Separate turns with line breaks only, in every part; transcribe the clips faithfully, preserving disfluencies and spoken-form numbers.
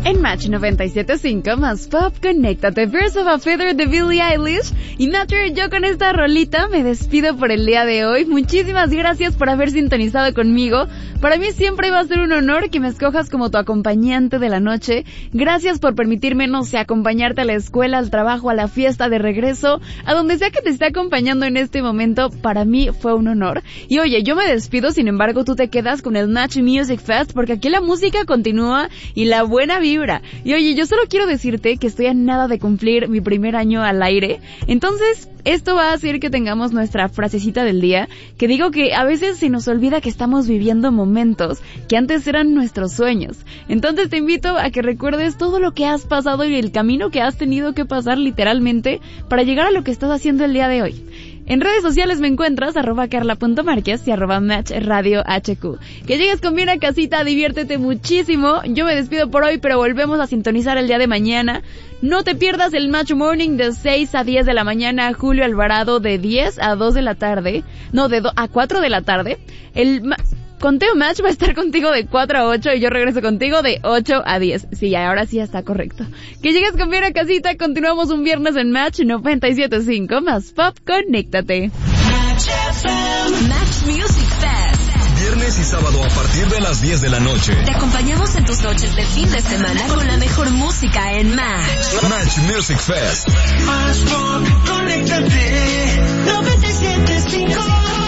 En Match noventa y siete punto cinco más Pop, conéctate. Birds of a Feather de Billie Eilish. Y Nature, yo con esta rolita me despido por el día de hoy. Muchísimas gracias por haber sintonizado conmigo. Para mí siempre va a ser un honor que me escojas como tu acompañante de la noche. Gracias por permitirme, no sé, acompañarte a la escuela, al trabajo, a la fiesta, de regreso, a donde sea que te esté acompañando en este momento. Para mí fue un honor. Y oye, yo me despido, sin embargo tú te quedas con el Match Music Fest, porque aquí la música continúa y la buena vibra. Y oye, yo solo quiero decirte que estoy a nada de cumplir mi primer año al aire. Entonces, esto va a hacer que tengamos nuestra frasecita del día, que digo que a veces se nos olvida que estamos viviendo momentos que antes eran nuestros sueños. Entonces te invito a que recuerdes todo lo que has pasado y el camino que has tenido que pasar literalmente para llegar a lo que estás haciendo el día de hoy. En redes sociales me encuentras, arroba carla.marquez y arroba match radio hq. Que llegues con bien a casita, diviértete muchísimo. Yo me despido por hoy, pero volvemos a sintonizar el día de mañana. No te pierdas el Match Morning de seis a diez de la mañana, Julio Alvarado de diez a dos de la tarde. No, de dos a cuatro de la tarde. El... Ma- Conteo Match va a estar contigo de cuatro a ocho y yo regreso contigo de ocho a diez. Sí, ahora sí está correcto. Que llegues con bien a casita, continuamos un viernes en Match noventa y siete punto cinco más Pop, conéctate.
Match F M. Match Music Fest.
Viernes y sábado a partir de las diez de la noche.
Te acompañamos en tus noches de fin de semana con la mejor música en Match.
Match Music Fest.
Más Pop, conéctate. noventa y siete punto cinco.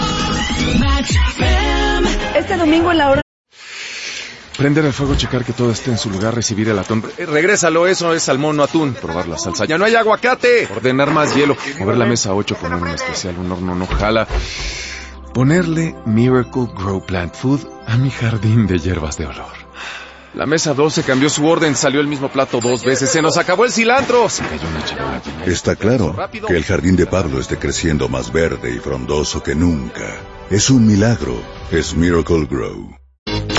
Match F M.
Este domingo en la hora...
Prender el fuego, checar que todo esté en su lugar, recibir el atún. Eh, regrésalo, eso es salmón, no atún. Probar la salsa. ¡Ya no hay aguacate! Ordenar más hielo. Mover la mesa a ocho, poner un especial, un horno no jala. Ponerle Miracle Grow Plant Food a mi jardín de hierbas de olor. La mesa doce cambió su orden, salió el mismo plato dos veces. ¡Se nos acabó el cilantro! Se cayó una charola.
Está claro que el jardín de Pablo esté creciendo más verde y frondoso que nunca. Es un milagro. Es Miracle Grow.